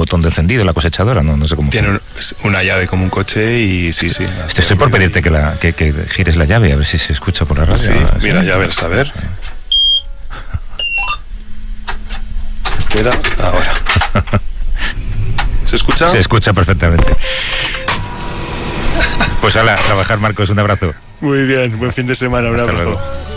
botón de encendido la cosechadora, no sé cómo. Tiene una llave como un coche y sí. Estoy por pedirte que gires la llave, a ver si se escucha por la radio. Sí, mira, ya verás, a ver. Espera, ahora. ¿Se escucha? Se escucha perfectamente. Pues a trabajar, Marcos, un abrazo. Muy bien, buen fin de semana, un Hasta abrazo. luego.